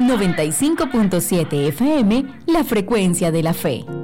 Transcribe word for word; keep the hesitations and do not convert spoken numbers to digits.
noventa y cinco punto siete F M, la frecuencia de la fe.